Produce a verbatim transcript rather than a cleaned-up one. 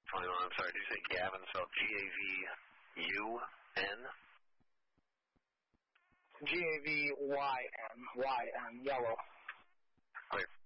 twenty-one, I'm sorry, did you say Gavin spelled G A V U N? G A V Y N, Y N, yellow. Okay,